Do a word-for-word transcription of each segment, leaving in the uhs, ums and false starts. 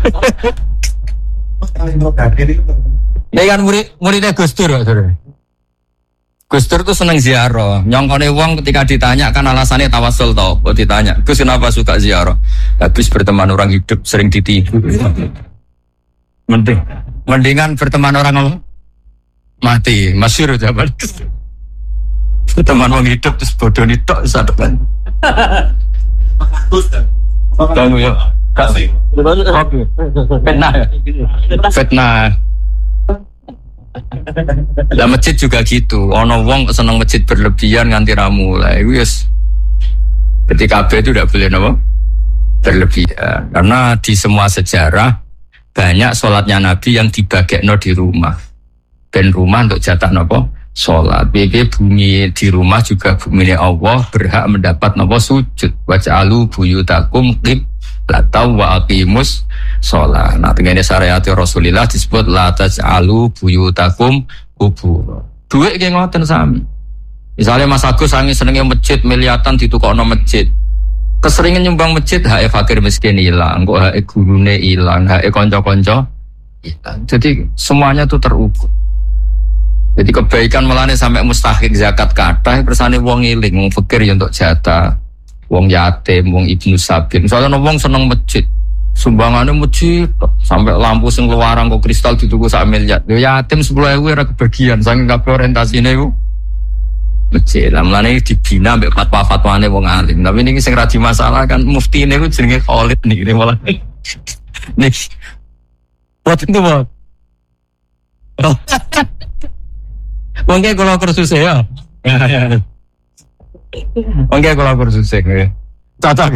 Ini kan murid muridnya Gus Dur, Gus Dur tuh seneng ziarah. Nyongkone wong ketika ditanya kan alasannya tawasul tau. Kok ditanya, Gus kenapa suka ziarah? Habis berteman orang hidup sering ditipu. Mending, mendingan berteman orang apa? Mati, masyhur zaman. Berteman orang hidup terus bodoh nih tok satu kan. Tunggu ya. Kasih. Fitnah. Fitnah. Lah masjid juga gitu. Ono wong seneng masjid berlebihan nganti ra mulai. Wis. Ketika K B itu tidak boleh napa? Berlebihan. Karena di semua sejarah banyak sholatnya Nabi yang dibagekno di rumah. Ben rumah untuk jatah napa? Sholat. Bebe bumi di rumah juga bumi Allah berhak mendapat napa sujud. Waj'alu buyutakum qiblatan wa aqimus sholat. Nah, dengan syariat Rasulullah disebut la taj'alu buyutakum qubur. Duit ki ngoten sami. Misalnya Mas Agus sange senenge masjid miliatan ditukokno masjid. Keseringan nyumbang masjid hak fakir miskin ilang, kok hak gurune ilang, hak kanca-kanca ilang. Jadi semuanya tuh terukur. Jadi kebaikan melane sampai mustahik zakat kathah kersane wong ngiling, wong fakir ya untuk jatah, wong yatim, wong ibnu sabil. Misalnya wong seneng masjid, sumbangane masjid sampai lampu sing luarang kok kristal dituku sak miliar. Yo yatim sepuluh ribu ora kebagian saking kabeh orientasine iku masjid. Lah mulane dibina mbek fatwa-fatwane wong alim. Tapi niki sing ra di masalah kan muftine iku jenenge Khalid niki malah. Niki. What itu, Bang? Mungkin kalau kursus ya, ya ya. Mungkin kalau kursus ya, cocok.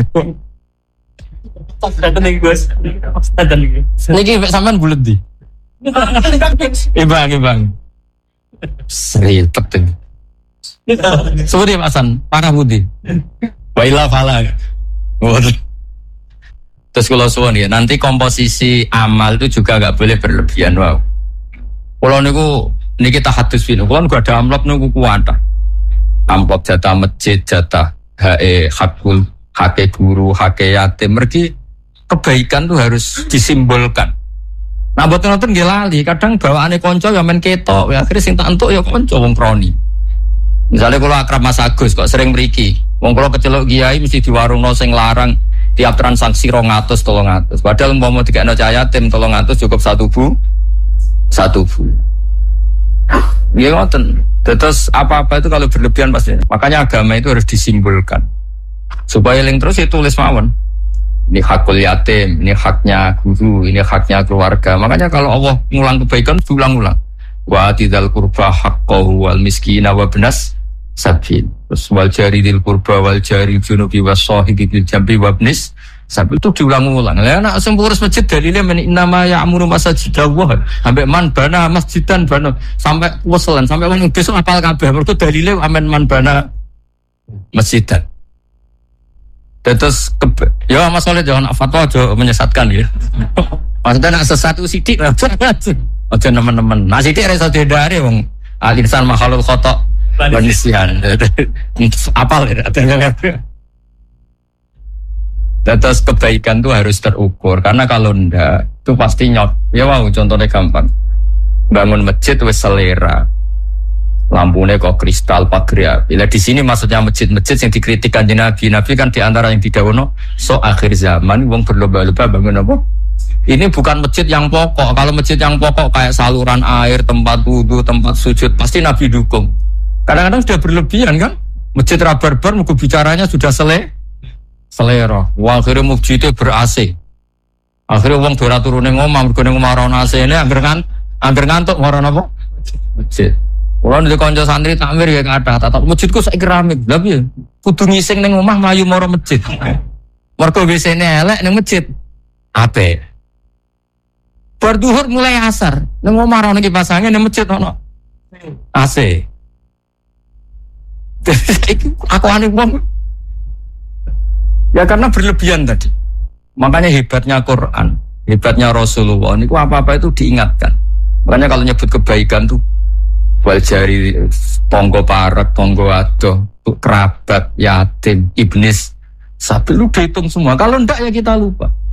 Tadi nih Gus, tadi nih. Niki sampean bulet di. Ibang ibang. Serius penting. Seperti Hasan, parah budi. Baiklah pala. Terus kalau suwon ya, nanti komposisi amal itu juga nggak boleh berlebihan, wow. Kalau niku ini kita hadus film, kalau nggak ada amplop nunggu kuanta, amplop jatah masjid, jatah hae hakul, hake guru, hake yatim, mergi kebaikan tuh harus disimbolkan. Nah buat nonton gelali, kadang bawaane konco ya main ketok, ya akhirnya sing tak entuk ya konco wong kroni. Misalnya kalau akrab Mas Agus kok sering mriki, wong kalau kecelok kiai mesti di warung no sing larang tiap transaksi rong atus tolong atus, padahal mau tiga no yatim tolong atus cukup satu bu, satu bu. Ya ngoten. Terus apa-apa itu kalau berlebihan pasti. Makanya agama itu harus disimbolkan. Supaya link terus ya tulis mawon. Ini hakul yatim, ini haknya guru, ini haknya keluarga. Makanya kalau Allah ngulang kebaikan diulang-ulang. Wa atidal qurba haqqahu wal miskina wa ibnas sabil. Terus wal jari dil qurba wal jari junubi was sahibi bil jambi wa ibnis sabil itu diulang-ulang. Lah anak sing pengurus masjid dalile men innama ya'muru masajidallah. Sampai man bana masjidan bana sampai weselan sampai wong besok apal kabeh. Mergo dalile amen man bana masjidan. Terus ya Mas Khalid jangan fatwa aja menyesatkan ya. Maksudnya nak sesat sidik aja teman-teman. Nah sidik iso dihindari wong al-insan makhluk khata manusian. Apal ya. Terus kebaikan itu harus terukur karena kalau ndak itu pasti nyot. Ya wow, contohnya gampang. Bangun masjid wis selera. Lampunya kok kristal pagar. Bila di sini maksudnya masjid-masjid yang dikritik Kanjeng Nabi. Nabi kan di antara yang didhawuhno so akhir zaman wong berlomba-lomba bangun apa? Ini bukan masjid yang pokok. Kalau masjid yang pokok kayak saluran air, tempat wudu, tempat sujud, pasti Nabi dukung. Kadang-kadang sudah berlebihan kan? Masjid rabar-bar mugu bicaranya sudah selesai. Selera, wah akhirnya mujite ber-A C. Akhirnya wong dora turune ngomah, mergo ning omah ora A C ini angger kan, angger ngantuk ora napa? Masjid. Kulo nek kanca santri takmir ya kathah, tak masjidku saiki keramik. Lah piye? Kudu ngising ning omah mlayu mara masjid. Mergo W C-ne elek ning masjid. Apik. Bar duhur mulai asar, ning omah ora ono kipas angin ning masjid ono A C. Aku aneh wong. Ya karena berlebihan tadi. Makanya hebatnya Quran, hebatnya Rasulullah. Ini apa-apa itu diingatkan. Makanya kalau nyebut kebaikan tuh wal jari tonggo parak, tonggo adoh, kerabat, yatim, ibnis, sampai lu dihitung semua. Kalau enggak ya kita lupa.